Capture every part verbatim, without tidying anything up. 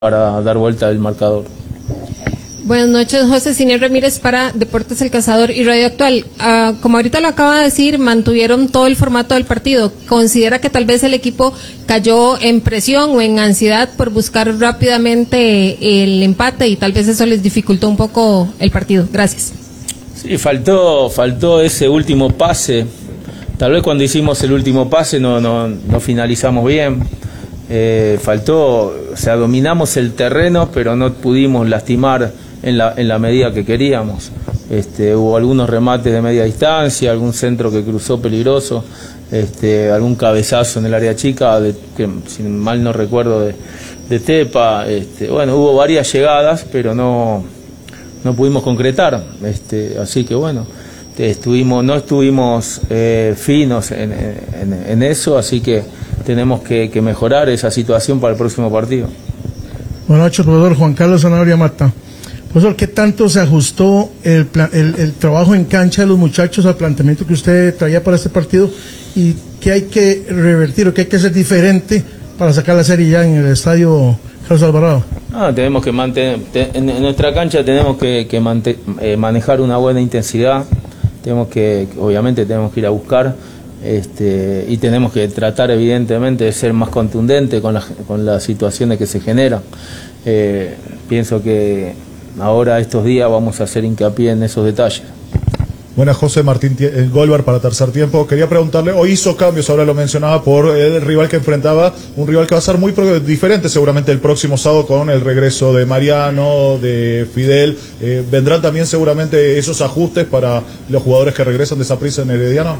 para dar vuelta el marcador. Buenas noches, José Cine Ramírez para Deportes El Cazador y Radio Actual. Uh, como ahorita lo acaba de decir, mantuvieron todo el formato del partido. ¿Considera que tal vez el equipo cayó en presión o en ansiedad por buscar rápidamente el empate y tal vez eso les dificultó un poco el partido? Gracias. Sí, faltó, faltó ese último pase. Tal vez cuando hicimos el último pase no, no, no finalizamos bien. Eh, faltó, o sea, dominamos el terreno, pero no pudimos lastimar en la, en la medida que queríamos. Este, hubo algunos remates de media distancia, algún centro que cruzó peligroso, este, algún cabezazo en el área chica, de, que si mal no recuerdo, de, de Tepa. Este, bueno, hubo varias llegadas, pero no, no pudimos concretar. Este, así que bueno, estuvimos, no estuvimos eh, finos en, en, en eso, así que tenemos que, que mejorar esa situación para el próximo partido. Buenas noches, profesor Juan Carlos Zanabria Mata. Profesor, ¿qué tanto se ajustó el, el, el trabajo en cancha de los muchachos al planteamiento que usted traía para este partido? ¿Y qué hay que revertir o qué hay que hacer diferente para sacar la serie ya en el estadio Carlos Alvarado? Ah, tenemos que mantener, te, en, en nuestra cancha tenemos que, que mante, eh, manejar una buena intensidad, tenemos que, obviamente tenemos que ir a buscar. Este, y tenemos que tratar evidentemente de ser más contundente con, la, con las situaciones que se generan. Eh, pienso que ahora estos días vamos a hacer hincapié en esos detalles. Buenas, José Martín Golbar para Tercer Tiempo. Quería preguntarle, hoy hizo cambios, ahora lo mencionaba, por el rival que enfrentaba, un rival que va a ser muy diferente seguramente el próximo sábado con el regreso de Mariano, de Fidel. Eh, ¿Vendrán también seguramente esos ajustes para los jugadores que regresan de Saprissa en Herediano?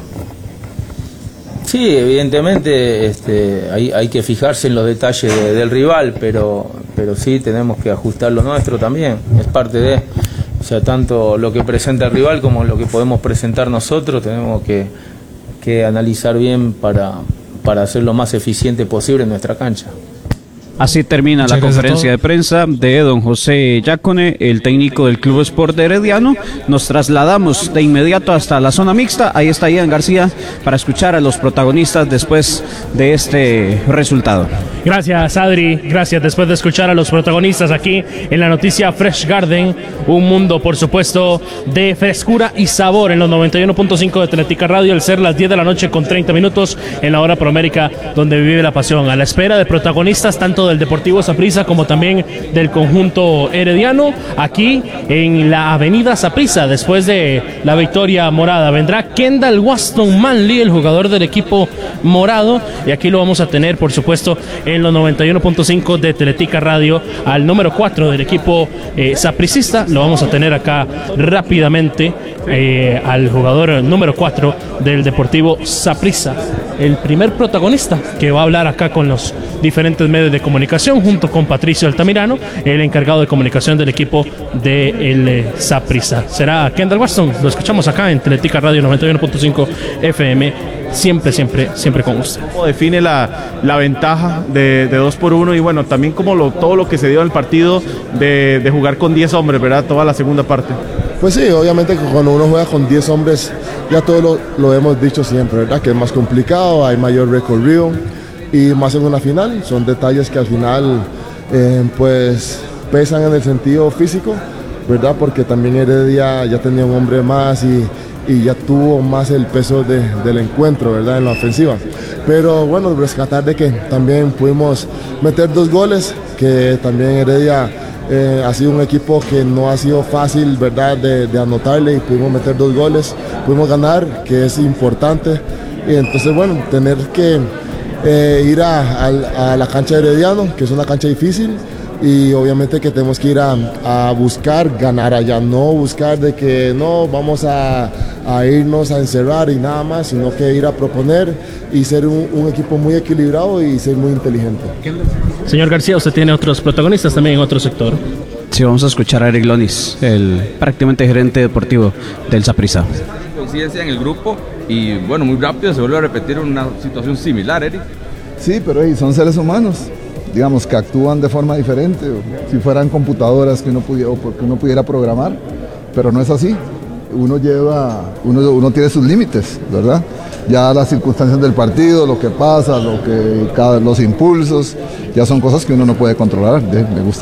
Sí, evidentemente este, hay, hay que fijarse en los detalles de, del rival, pero, pero sí tenemos que ajustar lo nuestro también, es parte de, o sea, tanto lo que presenta el rival como lo que podemos presentar nosotros, tenemos que, que analizar bien para, para hacer lo más eficiente posible en nuestra cancha. Así termina la conferencia de prensa de don José Yacone, el técnico del Club Sport de Herediano. Nos trasladamos de inmediato hasta la zona mixta. Ahí está Ian García para escuchar a los protagonistas después de este resultado. Gracias, Adri. Gracias. Después de escuchar a los protagonistas aquí en la noticia Fresh Garden, un mundo, por supuesto, de frescura y sabor en los noventa y uno punto cinco de Atlética Radio, al ser las diez de la noche con treinta minutos en la hora Promérica, donde vive la pasión. A la espera de protagonistas tanto del Deportivo Saprissa como también del conjunto herediano, aquí en la avenida Saprissa, después de la victoria morada. Vendrá Kendall Waston Manley, el jugador del equipo morado, y aquí lo vamos a tener, por supuesto, en los noventa y uno punto cinco de Teletica Radio, al número cuatro del equipo eh, sapricista. Lo vamos a tener acá rápidamente, eh, al jugador número cuatro del Deportivo Saprissa, el primer protagonista que va a hablar acá con los diferentes medios de comunicación, junto con Patricio Altamirano, el encargado de comunicación del equipo del Saprissa. Será Kendall Waston, lo escuchamos acá en Teletica Radio noventa y uno punto cinco F M, siempre, siempre, siempre con usted. ¿Cómo define la, la ventaja de, de dos por uno y bueno, también como lo, todo lo que se dio en el partido de, de jugar con diez hombres, ¿verdad? Toda la segunda parte. Pues sí, obviamente cuando uno juega con diez hombres, ya todo lo, lo hemos dicho siempre, ¿verdad? Que es más complicado, hay mayor recorrido y más en una final. Son detalles que al final eh, pues pesan en el sentido físico, ¿verdad? Porque también Heredia ya tenía un hombre más y, y ya tuvo más el peso de, del encuentro, ¿verdad? En la ofensiva. Pero bueno, rescatar de que también pudimos meter dos goles, que también Heredia eh, ha sido un equipo que no ha sido fácil, ¿verdad? De, de anotarle, y pudimos meter dos goles, pudimos ganar, que es importante. Y entonces bueno, tener que Eh, ir a, a, a la cancha de Herediano, que es una cancha difícil, y obviamente que tenemos que ir a, a buscar ganar allá, no buscar de que no vamos a, a irnos a encerrar y nada más, sino que ir a proponer y ser un, un equipo muy equilibrado y ser muy inteligente. Señor García, usted tiene otros protagonistas también en otro sector. Sí, vamos a escuchar a Eric Lonis, el prácticamente gerente deportivo del Saprissa. Coincidencia en el grupo y bueno, muy rápido se vuelve a repetir una situación similar, Eric. Sí, pero hey, son seres humanos, digamos, que actúan de forma diferente. Si fueran computadoras que uno pudiera, que uno pudiera programar, pero no es así. Uno lleva, uno, uno tiene sus límites, ¿verdad? Ya las circunstancias del partido, lo que pasa, lo que, cada, los impulsos, ya son cosas que uno no puede controlar. Me gusta